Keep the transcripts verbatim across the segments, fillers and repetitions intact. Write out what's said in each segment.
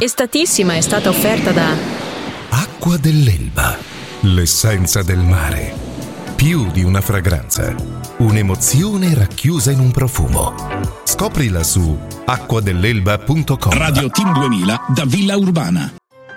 Estatissima è stata offerta da Acqua dell'Elba, l'essenza del mare. Più di una fragranza, un'emozione racchiusa in un profumo. Scoprila su acqua dell'elba punto com. Radio Team duemila da Villa Urbana.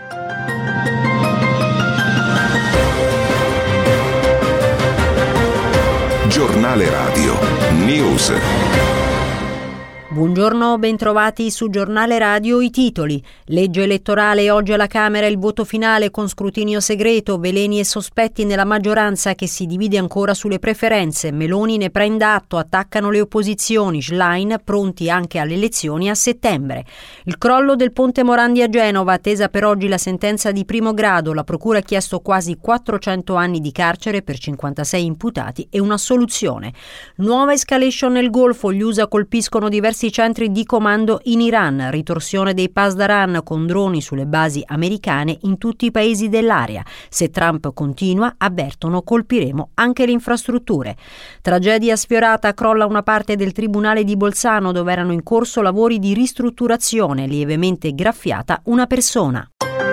Giornale Radio News. Buongiorno, bentrovati su Giornale Radio. I titoli: legge elettorale, oggi alla Camera il voto finale con scrutinio segreto, veleni e sospetti nella maggioranza che si divide ancora sulle preferenze, Meloni ne prenda atto, attaccano le opposizioni, Schlein pronti anche alle elezioni a settembre. Il crollo del ponte Morandi a Genova, attesa per oggi la sentenza di primo grado, la procura ha chiesto quasi quattrocento anni di carcere per cinquantasei imputati e una soluzione. Nuova escalation nel Golfo, gli U S A colpiscono diversi centri di comando in Iran, ritorsione dei Pasdaran con droni sulle basi americane in tutti i paesi dell'area. Se Trump continua, avvertono, colpiremo anche le infrastrutture. Tragedia sfiorata, crolla una parte del tribunale di Bolzano dove erano in corso lavori di ristrutturazione, lievemente graffiata una persona.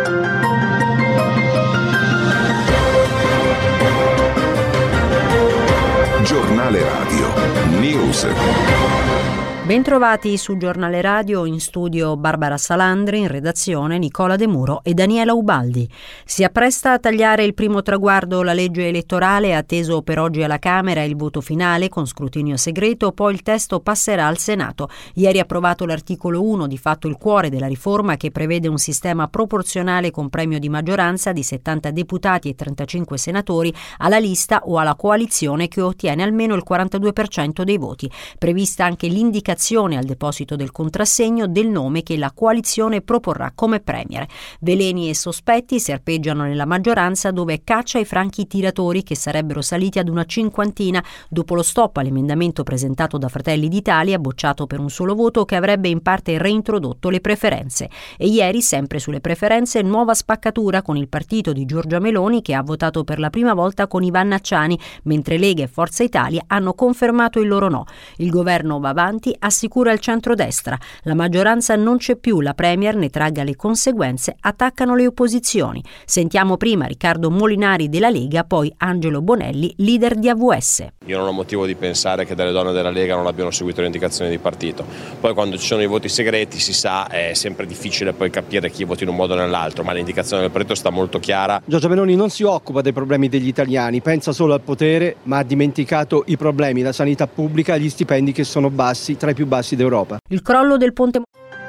Giornale Radio News. Bentrovati su Giornale Radio, in studio Barbara Salandri, in redazione Nicola De Muro e Daniela Ubaldi. Si appresta a tagliare il primo traguardo la legge elettorale, atteso per oggi alla Camera il voto finale con scrutinio segreto, poi il testo passerà al Senato. Ieri approvato l'articolo uno, di fatto il cuore della riforma, che prevede un sistema proporzionale con premio di maggioranza di settanta deputati e trentacinque senatori alla lista o alla coalizione che ottiene almeno il quarantadue per cento dei voti. Prevista anche l'indicazione al deposito del contrassegno del nome che la coalizione proporrà come premier. Veleni e sospetti serpeggiano nella maggioranza, dove caccia i franchi tiratori che sarebbero saliti ad una cinquantina dopo lo stop all'emendamento presentato da Fratelli d'Italia, bocciato per un solo voto, che avrebbe in parte reintrodotto le preferenze. E ieri, sempre sulle preferenze, nuova spaccatura con il partito di Giorgia Meloni, che ha votato per la prima volta con Ivan Nacciani, mentre Lega e Forza Italia hanno confermato il loro no. Il governo va avanti, assicura il centrodestra. La maggioranza non c'è più, la premier ne tragga le conseguenze, attaccano le opposizioni. Sentiamo prima Riccardo Molinari della Lega, poi Angelo Bonelli, leader di A V S. Io non ho motivo di pensare che delle donne della Lega non abbiano seguito le indicazioni di partito. Poi quando ci sono i voti segreti, si sa, è sempre difficile poi capire chi voti in un modo o nell'altro, ma l'indicazione del partito sta molto chiara. Giorgia Meloni non si occupa dei problemi degli italiani, pensa solo al potere, ma ha dimenticato i problemi, la sanità pubblica, gli stipendi che sono bassi, tra i più bassi d'Europa. Il crollo del ponte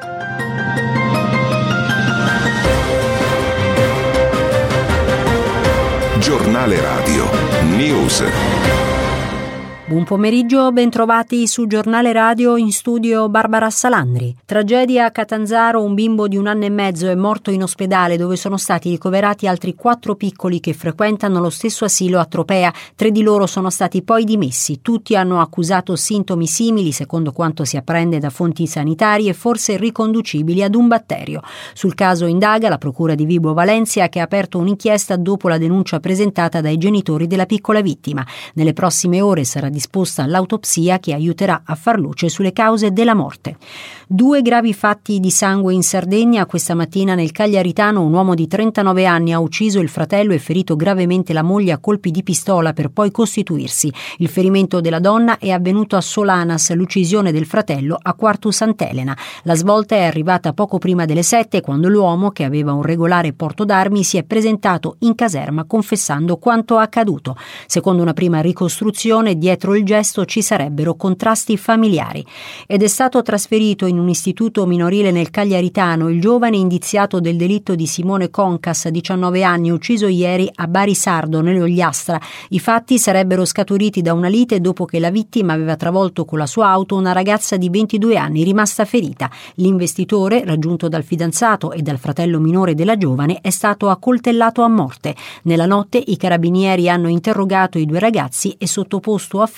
Giornale Radio News. Buon pomeriggio, bentrovati su Giornale Radio, in studio Barbara Salandri. Tragedia a Catanzaro, un bimbo di un anno e mezzo è morto in ospedale dove sono stati ricoverati altri quattro piccoli che frequentano lo stesso asilo a Tropea. Tre di loro sono stati poi dimessi. Tutti hanno accusato sintomi simili, secondo quanto si apprende da fonti sanitarie, forse riconducibili ad un batterio. Sul caso indaga la procura di Vibo Valentia, che ha aperto un'inchiesta dopo la denuncia presentata dai genitori della piccola vittima. Nelle prossime ore sarà disposta l'autopsia che aiuterà a far luce sulle cause della morte. Due gravi fatti di sangue in Sardegna. Questa mattina nel Cagliaritano un uomo di trentanove anni ha ucciso il fratello e ferito gravemente la moglie a colpi di pistola per poi costituirsi. Il ferimento della donna è avvenuto a Solanas, l'uccisione del fratello a Quartu Sant'Elena. La svolta è arrivata poco prima delle sette, quando l'uomo, che aveva un regolare porto d'armi, si è presentato in caserma confessando quanto accaduto. Secondo una prima ricostruzione, dietro il gesto ci sarebbero contrasti familiari. Ed è stato trasferito in un istituto minorile nel Cagliaritano il giovane indiziato del delitto di Simone Concas, diciannove anni, ucciso ieri a Barisardo, nell'Ogliastra. I fatti sarebbero scaturiti da una lite dopo che la vittima aveva travolto con la sua auto una ragazza di ventidue anni rimasta ferita. L'investitore, raggiunto dal fidanzato e dal fratello minore della giovane, è stato accoltellato a morte. Nella notte i carabinieri hanno interrogato i due ragazzi e sottoposto a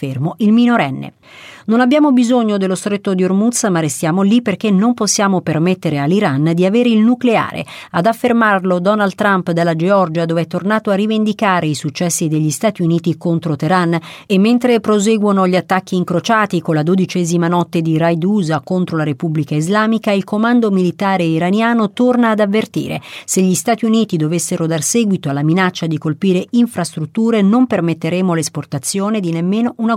fermo il minorenne. Non abbiamo bisogno dello stretto di Hormuz, ma restiamo lì perché non possiamo permettere all'Iran di avere il nucleare. Ad affermarlo Donald Trump dalla Georgia, dove è tornato a rivendicare i successi degli Stati Uniti contro Teheran, e mentre proseguono gli attacchi incrociati con la dodicesima notte di raid U S A contro la Repubblica Islamica, il comando militare iraniano torna ad avvertire: se gli Stati Uniti dovessero dar seguito alla minaccia di colpire infrastrutture, non permetteremo l'esportazione di nemmeno una